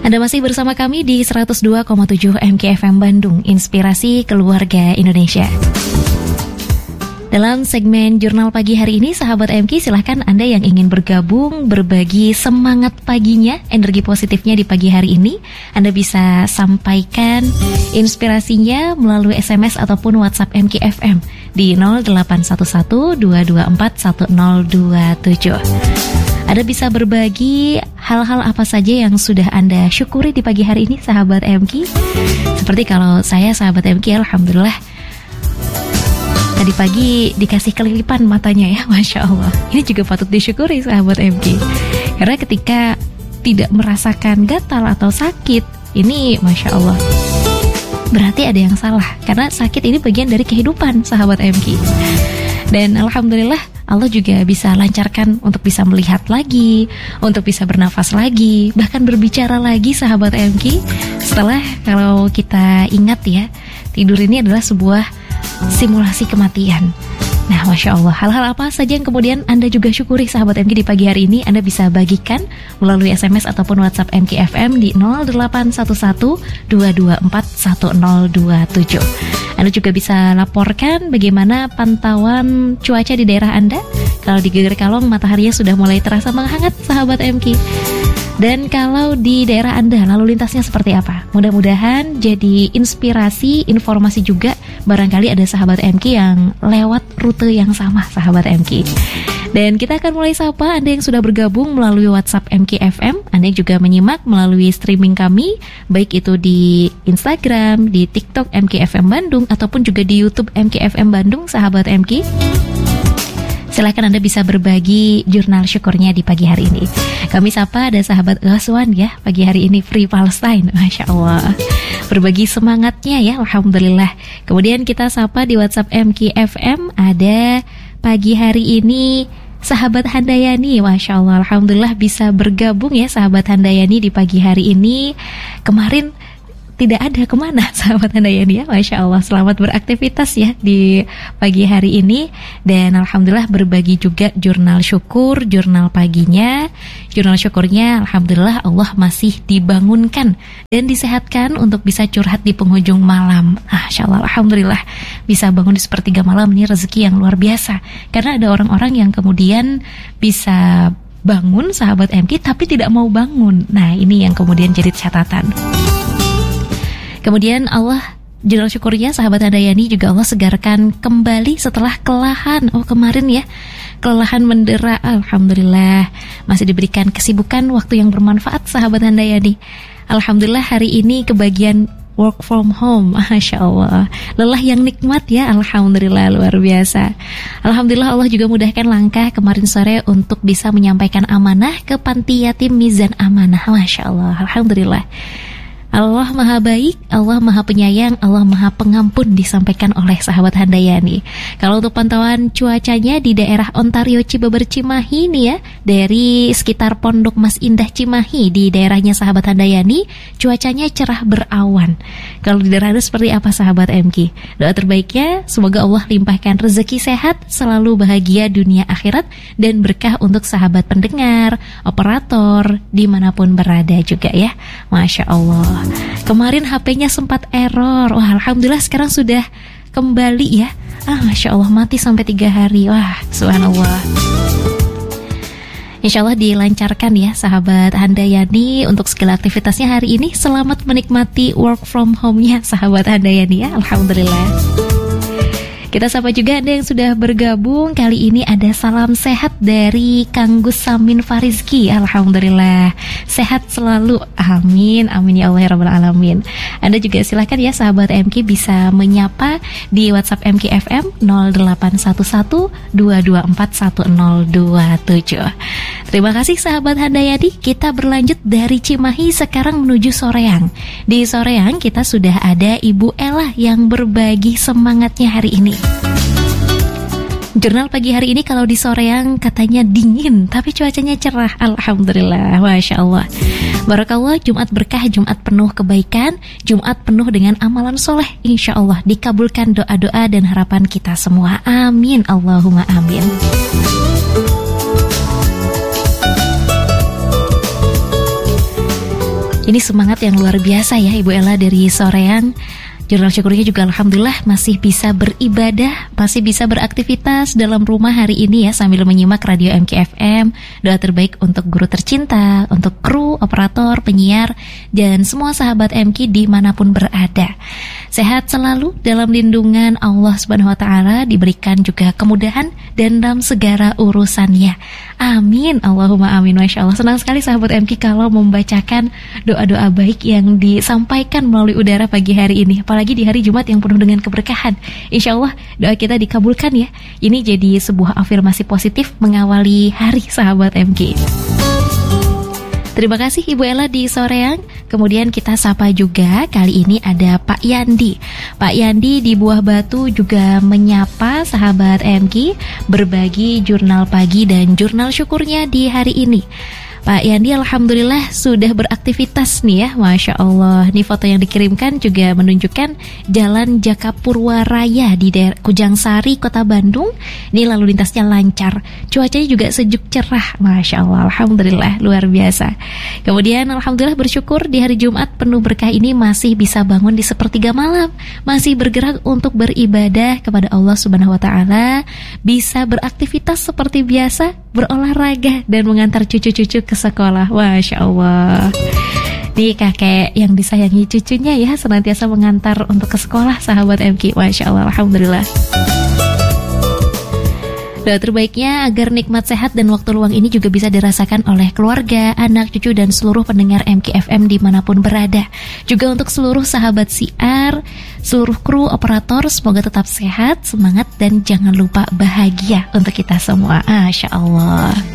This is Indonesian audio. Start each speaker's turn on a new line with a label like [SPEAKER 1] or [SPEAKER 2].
[SPEAKER 1] Anda masih bersama kami di 102,7 MKFM Bandung, Inspirasi Keluarga Indonesia. Dalam segmen Jurnal Pagi hari ini, sahabat MK, silahkan Anda yang ingin bergabung, berbagi semangat paginya, energi positifnya di pagi hari ini. Anda bisa sampaikan inspirasinya melalui SMS ataupun WhatsApp MKFM di 0811-224-1027. Anda bisa berbagi hal-hal apa saja yang sudah Anda syukuri di pagi hari ini, sahabat MK. Seperti kalau saya, sahabat MK, alhamdulillah tadi pagi dikasih kelilipan matanya ya, Masya Allah. Ini juga patut disyukuri, sahabat MK. Karena ketika tidak merasakan gatal atau sakit, ini Masya Allah, berarti ada yang salah. Karena sakit ini bagian dari kehidupan, sahabat MK. Dan alhamdulillah Allah juga bisa lancarkan untuk bisa melihat lagi, untuk bisa bernafas lagi, bahkan berbicara lagi, sahabat MK. Setelah, kalau kita ingat ya, tidur ini adalah sebuah simulasi kematian. Nah, Masya Allah, hal-hal apa saja yang kemudian Anda juga syukuri, sahabat MK, di pagi hari ini? Anda bisa bagikan melalui SMS ataupun WhatsApp MKFM di 0811-224-1027. Anda juga bisa laporkan bagaimana pantauan cuaca di daerah Anda. Kalau di Geger Kalong, mataharinya sudah mulai terasa menghangat, sahabat MK. Dan kalau di daerah Anda, lalu lintasnya seperti apa? Mudah-mudahan jadi inspirasi, informasi juga. Barangkali ada sahabat MK yang lewat rute yang sama, sahabat MK. Dan kita akan mulai sapa Anda yang sudah bergabung melalui WhatsApp MKFM. Anda yang juga menyimak melalui streaming kami, baik itu di Instagram, di TikTok MKFM Bandung, ataupun juga di YouTube MKFM Bandung, sahabat MK. Silahkan Anda bisa berbagi jurnal syukurnya di pagi hari ini. Kami sapa ada sahabat Ghaswan ya, pagi hari ini Free Palestine, Masya Allah. Berbagi semangatnya ya, alhamdulillah. Kemudian kita sapa di WhatsApp MKFM, ada pagi hari ini sahabat Handayani, Masya Allah, alhamdulillah bisa bergabung ya sahabat Handayani di pagi hari ini. Kemarin tidak ada kemana sahabat Handayani ya, Masya Allah. Selamat beraktivitas ya di pagi hari ini. Dan alhamdulillah berbagi juga jurnal syukur, jurnal paginya. Jurnal syukurnya alhamdulillah Allah masih dibangunkan dan disehatkan untuk bisa curhat di penghujung malam. Masya Allah, alhamdulillah bisa bangun di sepertiga malam, ini rezeki yang luar biasa. Karena ada orang-orang yang kemudian bisa bangun, sahabat MK, tapi tidak mau bangun. Nah, ini yang kemudian jadi catatan. Kemudian Allah, jurnal syukurnya sahabat Handayani juga Allah segarkan kembali setelah kelelahan. Oh, kemarin ya, kelelahan mendera. Alhamdulillah masih diberikan kesibukan, waktu yang bermanfaat, sahabat Handayani. Alhamdulillah hari ini kebagian work from home, Masya Allah. Lelah yang nikmat ya, alhamdulillah, luar biasa. Alhamdulillah Allah juga mudahkan langkah kemarin sore untuk bisa menyampaikan amanah ke Panti Yatim Mizan Amanah, Masya Allah, alhamdulillah. Allah Maha Baik, Allah Maha Penyayang, Allah Maha Pengampun, disampaikan oleh sahabat Handayani. Kalau untuk pantauan cuacanya di daerah Ontario Cibeber Cimahi nih ya, dari sekitar Pondok Mas Indah Cimahi di daerahnya sahabat Handayani, cuacanya cerah berawan. Kalau di daerah Anda seperti apa, sahabat MK? Doa terbaiknya semoga Allah limpahkan rezeki sehat, selalu bahagia dunia akhirat, dan berkah untuk sahabat pendengar, operator, dimanapun berada juga ya. Masya Allah. Kemarin HP-nya sempat error. Wah, alhamdulillah sekarang sudah kembali ya. Masya Allah, mati sampai 3 hari. Wah, subhanallah. Insya Allah dilancarkan ya sahabat Handayani untuk segala aktivitasnya hari ini. Selamat menikmati work from home-nya sahabat Handayani ya, alhamdulillah. Kita sapa juga Anda yang sudah bergabung. Kali ini ada salam sehat dari Kang Gus Samin Farizki. Alhamdulillah sehat selalu, amin, amin ya Allah ya Rabbal Alamin. Anda juga silahkan ya sahabat MK bisa menyapa di WhatsApp MKFM 0811-224-1027. Terima kasih sahabat Handayani. Kita berlanjut dari Cimahi sekarang menuju Soreang. Di Soreang kita sudah ada Ibu Ella yang berbagi semangatnya hari ini. Jurnal pagi hari ini kalau di Soreang katanya dingin, tapi cuacanya cerah. Alhamdulillah, Masya Allah. Barakallah, Jumat berkah, Jumat penuh kebaikan, Jumat penuh dengan amalan soleh. Insya Allah dikabulkan doa-doa dan harapan kita semua. Amin, Allahumma amin. Ini semangat yang luar biasa ya Ibu Ella dari Soreang. Jurnal syukurnya juga alhamdulillah masih bisa beribadah, masih bisa beraktivitas dalam rumah hari ini ya sambil menyimak radio MKFM. Doa terbaik untuk guru tercinta, untuk kru, operator, penyiar, dan semua sahabat MK dimanapun berada. Sehat selalu dalam lindungan Allah Subhanahu Wa Taala, diberikan juga kemudahan dan dalam segala urusannya. Amin, Allahumma amin. Masya Allah, senang sekali sahabat MK kalau membacakan doa-doa baik yang disampaikan melalui udara pagi hari ini. Apalagi di hari Jumat yang penuh dengan keberkahan. Insya Allah doa kita dikabulkan ya. Ini jadi sebuah afirmasi positif mengawali hari sahabat MK. Terima kasih Ibu Ella di Soreang. Kemudian kita sapa juga, kali ini ada Pak Yandi. Pak Yandi di Buah Batu juga menyapa sahabat MK, berbagi jurnal pagi dan jurnal syukurnya di hari ini. Pak Yandi alhamdulillah sudah beraktivitas nih ya, Masya Allah. Ini foto yang dikirimkan juga menunjukkan Jalan Jakapurwa Raya di daerah Kujangsari, Kota Bandung. Ini lalu lintasnya lancar, cuacanya juga sejuk cerah, Masya Allah, alhamdulillah, luar biasa. Kemudian alhamdulillah bersyukur di hari Jumat penuh berkah ini masih bisa bangun di sepertiga malam, masih bergerak untuk beribadah kepada Allah Subhanahu Wa Taala, bisa beraktivitas seperti biasa, berolahraga dan mengantar cucu-cucu ke sekolah. Masya Allah. Nih kakek yang disayangi cucunya ya, senantiasa mengantar untuk ke sekolah sahabat MK. Masya Allah, alhamdulillah. Doa terbaiknya agar nikmat sehat dan waktu luang ini juga bisa dirasakan oleh keluarga, anak, cucu, dan seluruh pendengar MKFM dimanapun berada. Juga untuk seluruh sahabat siar, seluruh kru operator, semoga tetap sehat, semangat, dan jangan lupa bahagia untuk kita semua. Masya Allah.